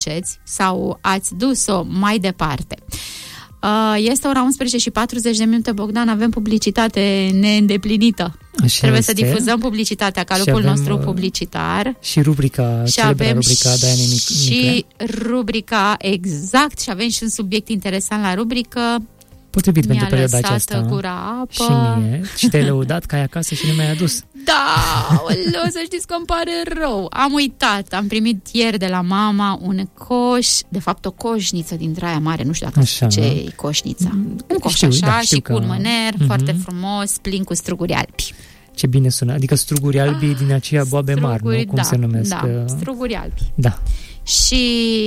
sau ați dus-o mai departe. Este ora 11:40, Bogdan, avem publicitate neîndeplinită. Trebuie să difuzăm publicitatea, calupul nostru publicitar. Și rubrica, și avem rubrica Dianei Miclea. Și rubrica, exact, și avem și un subiect interesant la rubrică. Potrivit pentru perioada aceasta. Gura apă. Și mie. Și te-ai lăudat că ai acasă și nu mi-ai adus. Da, să știți că îmi pare rău. Am uitat, am primit ieri de la mama un coș, de fapt o coșniță dintre aia mare, nu știu dacă ce e coșnița. Un coș așa și cu un mâner foarte frumos, plin cu struguri albi. Ce bine sună, adică struguri albi din aceea boabe mari, nu? Cum se numesc? Da, struguri albi. Da. Și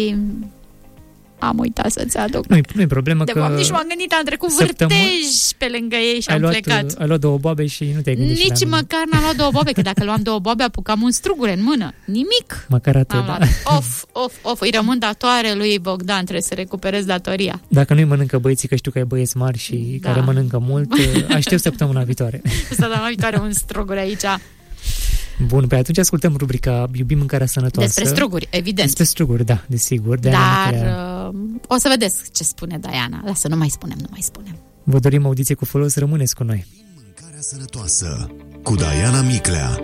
am uitat să-ți aduc. Nu-i problemă. De fapt, nici m-am gândit, am trecut vârtej pe lângă ei și am plecat. Ai luat 2 boabe și nu te-ai gândit. Nici măcar n-am luat 2 boabe, că dacă luam 2 boabe, apucam un strugure în mână. Nimic. Măcar atât, da. Of, îi rămân datoare lui Bogdan, trebuie să recuperez datoria. Dacă nu-i mănâncă băieții, că știu că ai băieți mari și care mănâncă mult, aștept săptămâna viitoare. Săptămâna viitoare un strugure aici. Bun, pe atunci ascultăm rubrica Iubim mâncarea sănătoasă. Despre struguri, evident. Despre struguri, da, desigur. Dar o să vedeți ce spune Diana. Lasă, nu mai spunem. Vă dorim audiție cu folos, rămâneți cu noi. Mâncarea sănătoasă cu Diana Miclea.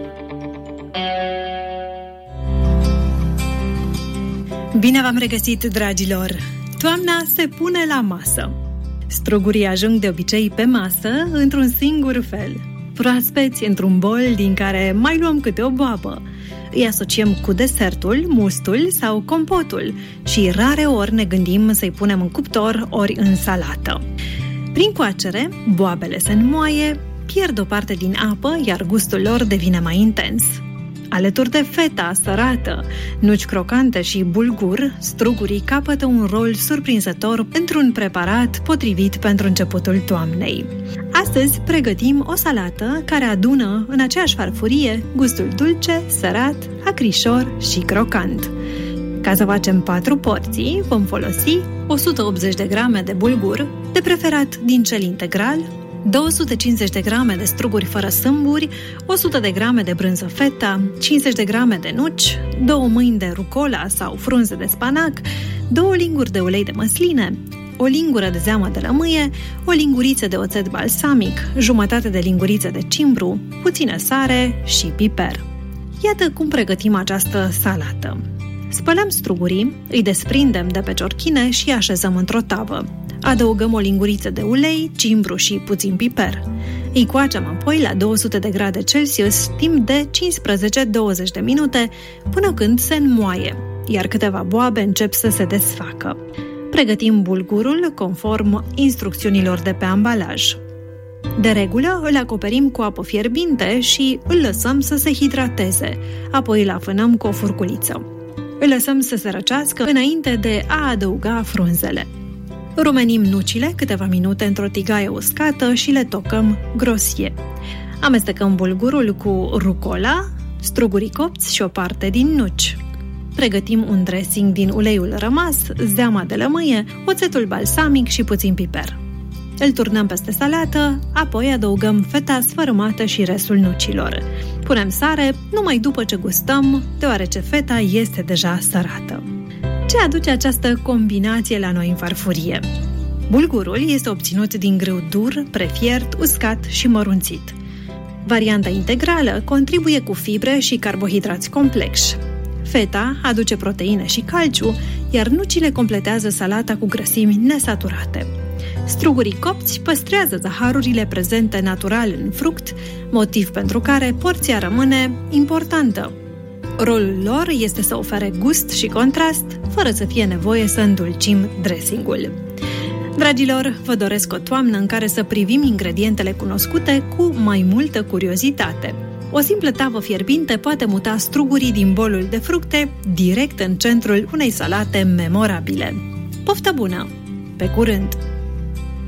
Bine v-am regăsit, dragilor! Toamna se pune la masă. Strugurii ajung de obicei pe masă într-un singur fel. Proaspeți într-un bol din care mai luăm câte o boabă. Îi asociem cu desertul, mustul sau compotul și rare ori ne gândim să-i punem în cuptor ori în salată. Prin coacere, boabele se înmoaie, pierd o parte din apă, iar gustul lor devine mai intens. Alături de feta sărată, nuci crocante și bulgur, strugurii capătă un rol surprinzător într-un preparat potrivit pentru începutul toamnei. Astăzi pregătim o salată care adună în aceeași farfurie gustul dulce, sărat, acrișor și crocant. Ca să facem 4 porții, vom folosi 180 de grame de bulgur, de preferat din cel integral, 250 de grame de struguri fără sâmburi, 100 de grame de brânză feta, 50 de grame de nuci, 2 mâini de rucola sau frunze de spanac, 2 linguri de ulei de măsline, o lingură de zeamă de lămâie, o linguriță de oțet balsamic, jumătate de linguriță de cimbru, puțină sare și piper. Iată cum pregătim această salată. Spălăm strugurii, îi desprindem de pe ciorchine și îi așezăm într-o tavă. Adăugăm o linguriță de ulei, cimbru și puțin piper. Îi coacem apoi la 200 de grade Celsius timp de 15-20 de minute până când se înmoaie, iar câteva boabe încep să se desfacă. Pregătim bulgurul conform instrucțiunilor de pe ambalaj. De regulă îl acoperim cu apă fierbinte și îl lăsăm să se hidrateze, apoi îl afânăm cu o furculiță. Îl lăsăm să se răcească înainte de a adăuga frunzele. Rumenim nucile câteva minute într-o tigaie uscată și le tocăm grosie. Amestecăm bulgurul cu rucola, strugurii copți și o parte din nuci. Pregătim un dressing din uleiul rămas, zeama de lămâie, oțetul balsamic și puțin piper. Îl turnăm peste salată, apoi adăugăm feta sfărâmată și restul nucilor. Punem sare numai după ce gustăm, deoarece feta este deja sărată. Ce aduce această combinație la noi în farfurie? Bulgurul este obținut din grâu dur, prefiert, uscat și mărunțit. Varianta integrală contribuie cu fibre și carbohidrați complexi. Feta aduce proteine și calciu, iar nucile completează salata cu grăsimi nesaturate. Strugurii copți păstrează zăharurile prezente natural în fruct, motiv pentru care porția rămâne importantă. Rolul lor este să ofere gust și contrast, fără să fie nevoie să îndulcim dressingul. Dragilor, vă doresc o toamnă în care să privim ingredientele cunoscute cu mai multă curiozitate. O simplă tavă fierbinte poate muta strugurii din bolul de fructe direct în centrul unei salate memorabile. Poftă bună! Pe curând!